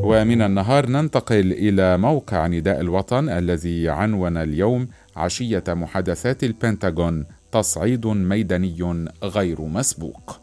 ومن النهار ننتقل إلى موقع نداء الوطن الذي عنون اليوم عشية محادثات البنتاغون تصعيد ميداني غير مسبوق.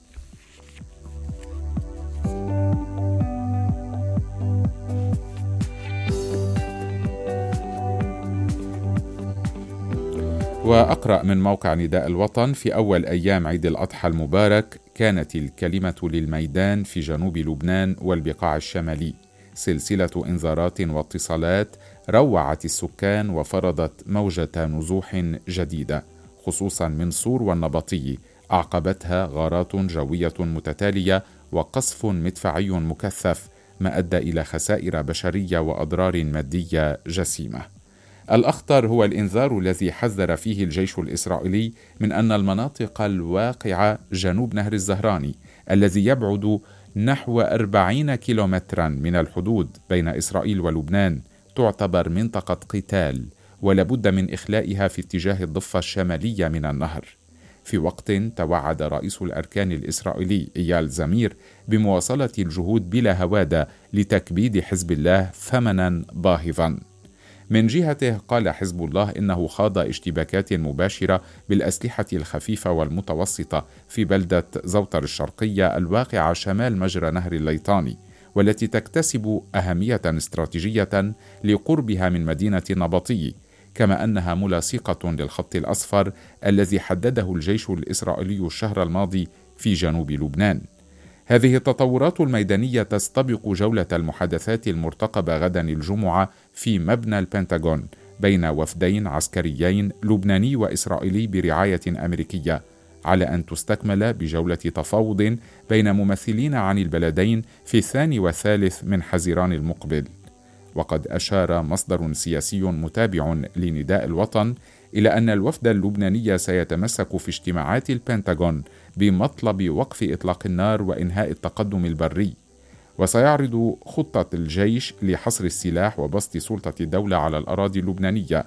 وأقرأ من موقع نداء الوطن: في أول أيام عيد الأضحى المبارك كانت الكلمة للميدان في جنوب لبنان والبقاع الشمالي، سلسلة إنذارات واتصالات روعت السكان وفرضت موجة نزوح جديدة خصوصا من صور والنبطي، أعقبتها غارات جوية متتالية وقصف مدفعي مكثف ما أدى إلى خسائر بشرية وأضرار مادية جسيمة. الأخطر هو الإنذار الذي حذر فيه الجيش الإسرائيلي من أن المناطق الواقعة جنوب نهر الزهراني الذي يبعد نحو 40 كيلومترا من الحدود بين إسرائيل ولبنان تعتبر منطقة قتال، ولابد من إخلائها في اتجاه الضفة الشمالية من النهر. في وقت توعد رئيس الأركان الإسرائيلي إيال زمير بمواصلة الجهود بلا هوادة لتكبيد حزب الله ثمنا باهظا. من جهته قال حزب الله إنه خاض اشتباكات مباشرة بالأسلحة الخفيفة والمتوسطة في بلدة زوطر الشرقية الواقعة شمال مجرى نهر الليطاني، والتي تكتسب أهمية استراتيجية لقربها من مدينة نبطي، كما أنها ملاصقة للخط الأصفر الذي حدده الجيش الإسرائيلي الشهر الماضي في جنوب لبنان. هذه التطورات الميدانية تستبق جولة المحادثات المرتقبة غدا الجمعة في مبنى البنتاغون بين وفدين عسكريين لبناني وإسرائيلي برعاية أمريكية، على أن تستكمل بجولة تفاوض بين ممثلين عن البلدين في الثاني والثالث من حزيران المقبل. وقد أشار مصدر سياسي متابع لنداء الوطن إلى أن الوفد اللبناني سيتمسك في اجتماعات البنتاغون بمطلب وقف إطلاق النار وإنهاء التقدم البري، وسيعرض خطة الجيش لحصر السلاح وبسط سلطة الدولة على الأراضي اللبنانية.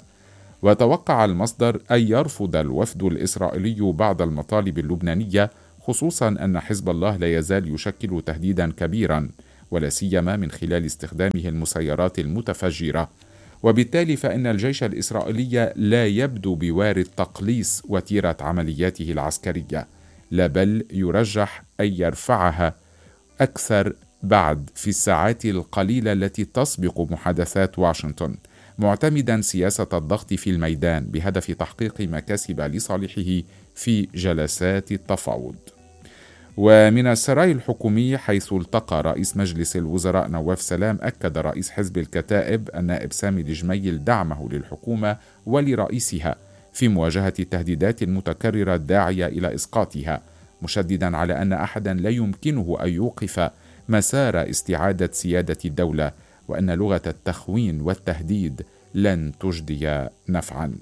وتوقع المصدر أن يرفض الوفد الإسرائيلي بعض المطالب اللبنانية، خصوصا أن حزب الله لا يزال يشكل تهديدا كبيرا، ولا سيما من خلال استخدامه المسيرات المتفجرة، وبالتالي فإن الجيش الإسرائيلي لا يبدو بوارد تقليص وتيرة عملياته العسكرية، لا بل يرجح أن يرفعها أكثر بعد في الساعات القليلة التي تسبق محادثات واشنطن، معتمدا سياسة الضغط في الميدان بهدف تحقيق مكاسب لصالحه في جلسات التفاوض. ومن السراي الحكومي، حيث التقى رئيس مجلس الوزراء نواف سلام، أكد رئيس حزب الكتائب النائب سامي الجميل دعمه للحكومة ولرئيسها في مواجهة التهديدات المتكررة الداعية إلى إسقاطها، مشددا على أن أحدا لا يمكنه أن يوقف مسار استعادة سيادة الدولة، وأن لغة التخوين والتهديد لن تجدي نفعا.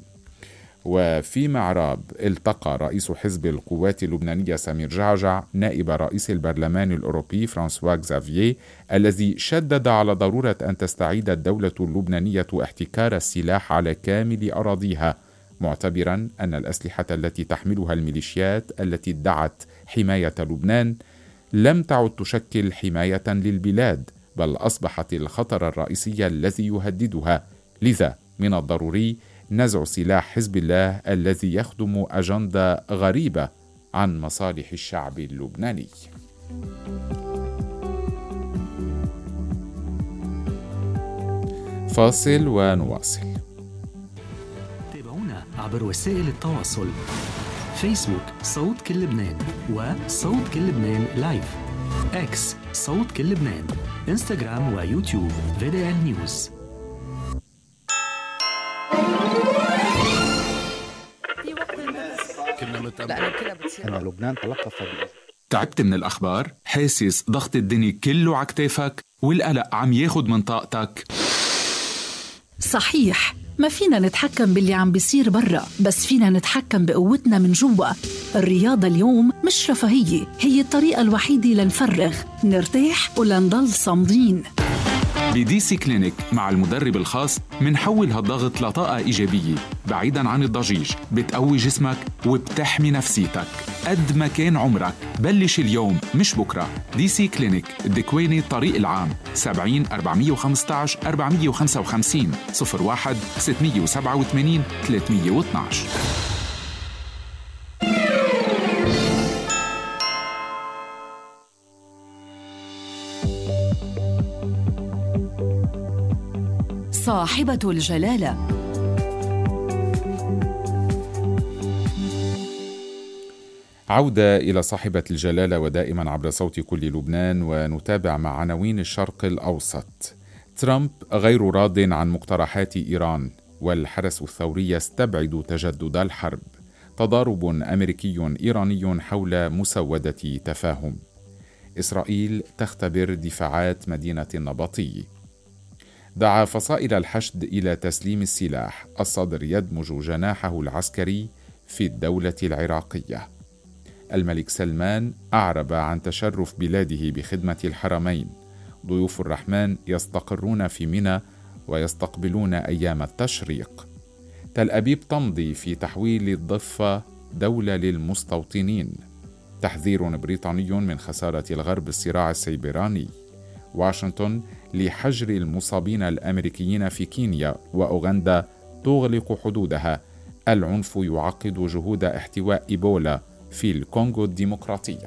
وفي معراب، التقى رئيس حزب القوات اللبنانية سمير جعجع نائب رئيس البرلمان الأوروبي فرانسوا كزافييه، الذي شدد على ضرورة أن تستعيد الدولة اللبنانية احتكار السلاح على كامل أراضيها، معتبرا أن الأسلحة التي تحملها الميليشيات التي ادعت حماية لبنان لم تعد تشكل حماية للبلاد، بل أصبحت الخطر الرئيسي الذي يهددها. لذا من الضروري نزع سلاح حزب الله الذي يخدم أجندة غريبة عن مصالح الشعب اللبناني. فاصل ونواصل. تابعونا عبر وسائل التواصل: فيسبوك صوت كل لبنان، وصوت كل لبنان لايف، اكس صوت كل لبنان، انستغرام ويوتيوب VDL نيوز. أنا لبنان تلقف. تعبت من الأخبار؟ حاسس ضغط الدنيا كله عكتافك والقلق عم ياخد من طاقتك؟ صحيح، ما فينا نتحكم باللي عم بيصير برا، بس فينا نتحكم بقوتنا من جوا. الرياضة اليوم مش رفاهية، هي الطريقة الوحيدة لنفرغ، نرتاح ولنضل صامدين. بدي سي كلينيك مع المدرب الخاص منحول هالضغط لطاقة إيجابية بعيداً عن الضجيج، بتقوي جسمك وبتحمي نفسيتك. قد ما كان عمرك بلش اليوم مش بكرة. دي سي كلينيك الدكويني الطريق العام 70 415 455 01 687 312. صاحبة الجلالة. عودة إلى صاحبة الجلالة ودائما عبر صوت كل لبنان، ونتابع مع عناوين الشرق الأوسط. ترامب غير راض عن مقترحات إيران، والحرس الثوري يستبعد تجدد الحرب. تضارب أمريكي إيراني حول مسودة تفاهم. إسرائيل تختبر دفاعات مدينة النبطي. دعا فصائل الحشد إلى تسليم السلاح. الصدر يدمج جناحه العسكري في الدولة العراقية. الملك سلمان أعرب عن تشرف بلاده بخدمة الحرمين. ضيوف الرحمن يستقرون في منى ويستقبلون أيام التشريق. تل أبيب تمضي في تحويل الضفة دولة للمستوطنين. تحذير بريطاني من خسارة الغرب الصراع السيبراني. واشنطن لحجر المصابين الأمريكيين في كينيا، وأوغندا تغلق حدودها. العنف يعقد جهود احتواء إيبولا في الكونغو الديمقراطية.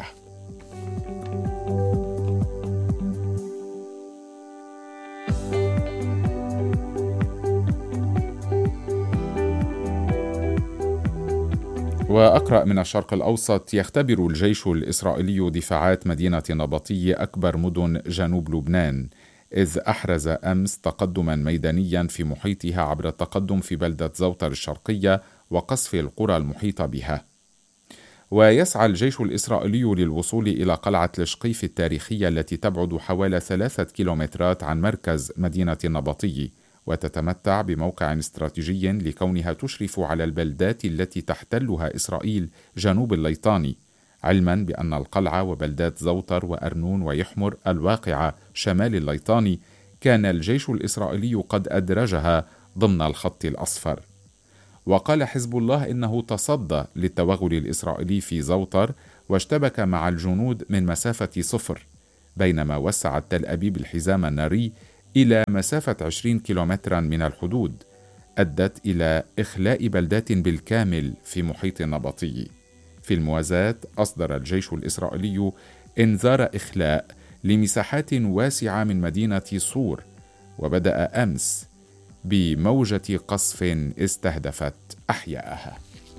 وأقرأ من الشرق الأوسط. يختبر الجيش الإسرائيلي دفاعات مدينة نبطي أكبر مدن جنوب لبنان، إذ أحرز أمس تقدما ميدانيا في محيطها عبر التقدم في بلدة زوطر الشرقية وقصف القرى المحيطة بها. ويسعى الجيش الإسرائيلي للوصول إلى قلعة لشقيف التاريخية التي تبعد حوالي 3 كيلومترات عن مركز مدينة النبطي، وتتمتع بموقع استراتيجي لكونها تشرف على البلدات التي تحتلها إسرائيل جنوب الليطاني، علما بأن القلعة وبلدات زوطر وأرنون ويحمر الواقعة شمال الليطاني كان الجيش الإسرائيلي قد أدرجها ضمن الخط الأصفر. وقال حزب الله إنه تصدى للتوغل الإسرائيلي في زوطر واشتبك مع الجنود من مسافة 0، بينما وسعت تل أبيب الحزام الناري إلى مسافة 20 كيلومترا من الحدود، أدت إلى إخلاء بلدات بالكامل في محيط النبطي. في الموازاة أصدر الجيش الإسرائيلي إنذار إخلاء لمساحات واسعة من مدينة صور، وبدأ أمس بموجة قصف استهدفت أحياءها.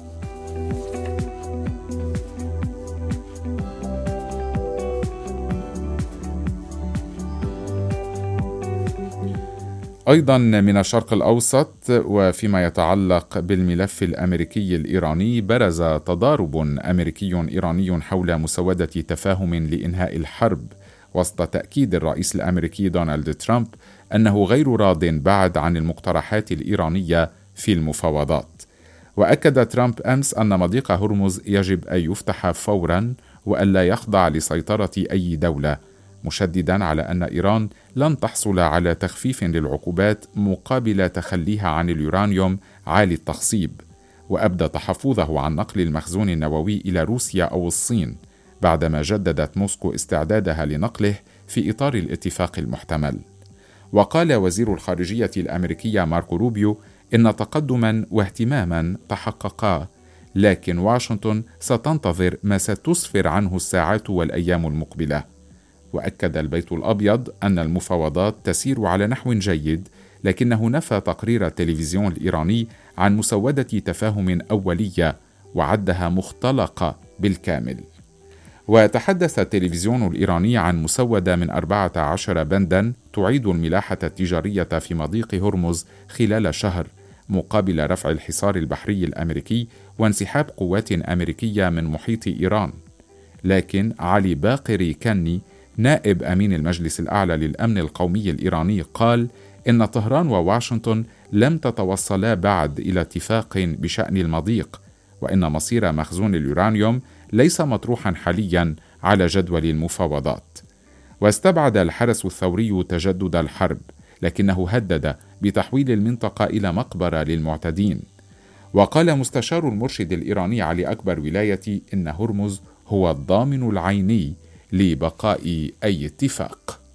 أيضا من الشرق الأوسط، وفيما يتعلق بالملف الأمريكي الإيراني، برز تضارب أمريكي إيراني حول مسودة تفاهم لإنهاء الحرب، وسط تأكيد الرئيس الأمريكي دونالد ترامب أنه غير راض بعد عن المقترحات الإيرانية في المفاوضات. وأكد ترامب أمس أن مضيق هرمز يجب أن يفتح فورا وألا يخضع لسيطرة أي دولة، مشددا على أن إيران لن تحصل على تخفيف للعقوبات مقابل تخليها عن اليورانيوم عالي التخصيب، وأبدى تحفظه عن نقل المخزون النووي إلى روسيا أو الصين، بعدما جددت موسكو استعدادها لنقله في إطار الاتفاق المحتمل. وقال وزير الخارجية الأمريكي ماركو روبيو إن تقدما واهتماما تحققا، لكن واشنطن ستنتظر ما ستسفر عنه الساعات والأيام المقبلة. وأكد البيت الأبيض أن المفاوضات تسير على نحو جيد، لكنه نفى تقرير التلفزيون الإيراني عن مسودة تفاهم أولية وعدها مختلقة بالكامل. وتحدث التلفزيون الإيراني عن مسودة من 14 بندا تعيد الملاحة التجارية في مضيق هرمز خلال شهر، مقابل رفع الحصار البحري الأمريكي وانسحاب قوات أمريكية من محيط إيران. لكن علي باقري كني نائب أمين المجلس الأعلى للأمن القومي الإيراني قال إن طهران وواشنطن لم تتوصلا بعد إلى اتفاق بشأن المضيق، وإن مصير مخزون اليورانيوم ليس مطروحا حاليا على جدول المفاوضات. واستبعد الحرس الثوري تجدد الحرب، لكنه هدد بتحويل المنطقة إلى مقبرة للمعتدين. وقال مستشار المرشد الإيراني علي أكبر ولايتي إن هرمز هو الضامن العيني لبقاء أي اتفاق.